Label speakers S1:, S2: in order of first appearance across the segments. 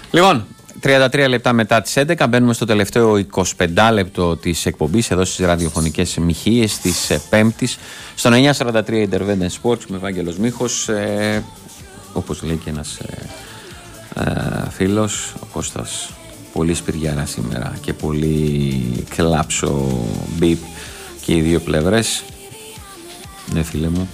S1: Λοιπόν, 33 λεπτά μετά τις 11 μπαίνουμε στο τελευταίο 25 λεπτό της εκπομπής εδώ στις ραδιοφωνικές μοιχείες της Πέμπτης στον 943 Intervention Sports με Ευάγγελος Μίχος, όπως λέει και ένας φίλος, ο Κώστας, πολύ σπυριάρα σήμερα και πολύ κλάψο μπιπ και οι δύο πλευρές. Ναι, φίλε μου.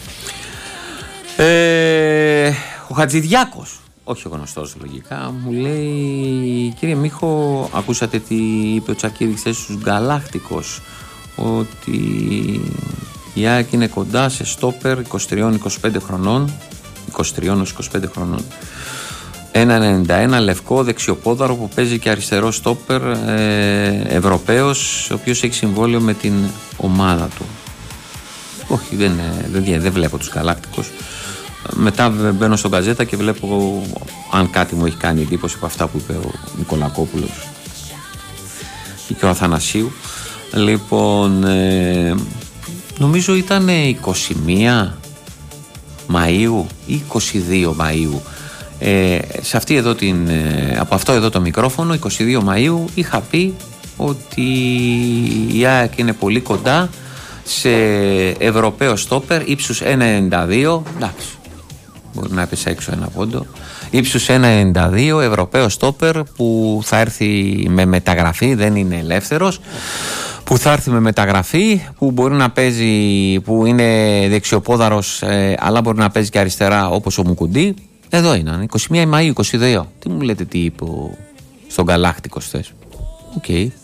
S1: Ο Χατζηδιάκος, όχι ο γνωστός λογικά, μου λέει: κύριε Μίχο, ακούσατε τι είπε ο Τσακίρης χθες στους Γκαλάκτικος, ότι η ΑΕΚ είναι κοντά σε στόπερ 23-25 χρονών, 23-25 χρονών, 1,91, λευκό δεξιοπόδαρο που παίζει και αριστερό στόπερ, Ευρωπαίος, ο οποίος έχει συμβόλαιο με την ομάδα του. Όχι, δεν βλέπω τους Γκαλάκτικους. Μετά μπαίνω στον Γκαζέτα και βλέπω αν κάτι μου έχει κάνει εντύπωση από αυτά που είπε ο Νικολακόπουλος και ο Αθανασίου. Λοιπόν, νομίζω ήταν 21 Μαΐου ή 22 Μαΐου. Σε αυτή εδώ από αυτό εδώ το μικρόφωνο, 22 Μαΐου, είχα πει ότι η ΑΕΚ είναι πολύ κοντά σε Ευρωπαίο στόπερ ύψους 1,92. Εντάξει, μπορεί να έπεσε έξω ένα πόντο. Ύψους 1,92, Ευρωπαίο στόπερ που θα έρθει με μεταγραφή, δεν είναι ελεύθερος, που θα έρθει με μεταγραφή, που μπορεί να παίζει, που είναι δεξιοπόδαρος, αλλά μπορεί να παίζει και αριστερά όπως ο Μουκουντή. Εδώ είναι, 21 Μαΐου, 22. Τι μου λέτε τι είπε στον Γκαλάκτικο χθες? Οκ.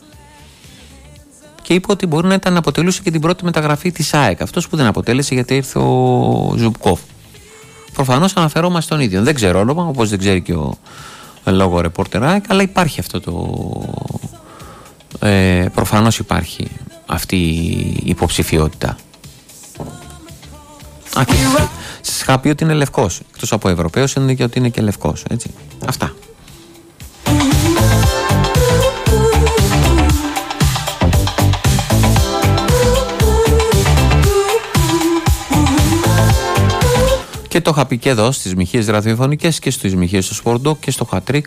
S1: Και είπε ότι μπορεί να αποτελούσε και την πρώτη μεταγραφή της ΑΕΚ. Αυτός που δεν αποτέλεσε γιατί ήρθε ο Ζουμπκόφ. Προφανώς αναφερόμαστε στον ίδιο. Δεν ξέρω όνομα, όπως δεν ξέρει και ο λόγο ρεπόρτερ ΑΕΚ, αλλά υπάρχει αυτό προφανώς υπάρχει αυτή η υποψηφιότητα. Σας είχα πει ότι είναι λευκός. Εκτός από Ευρωπαίος είναι και ότι είναι και λευκός. Έτσι. Αυτά. Και το είχα πει και εδώ στις μοιχείες ραδιοφωνικές και στις μοιχείες στο Σπορντό και στο Χατρίκ.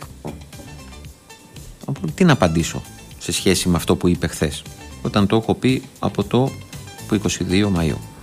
S1: Τι να απαντήσω σε σχέση με αυτό που είπε χθες, όταν το έχω πει από το 22 Μαΐου.